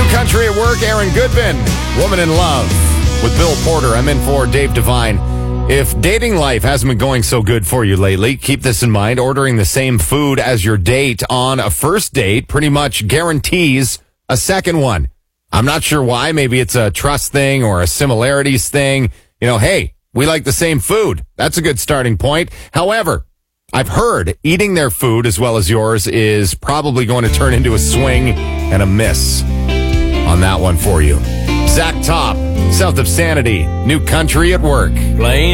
New Country at Work, Aaron Goodman. Woman in Love with Bill Porter. I'm in for Dave Devine. If dating life hasn't been going so good for you lately, keep this in mind. Ordering the same food as your date on a first date pretty much guarantees a second one. I'm not sure why. Maybe it's a trust thing or a similarities thing. Hey, we like the same food. That's a good starting point. However, I've heard eating their food as well as yours is probably going to turn into a swing and a miss on that one for you. Zach Top, South of Sanity, New Country at Work. Playing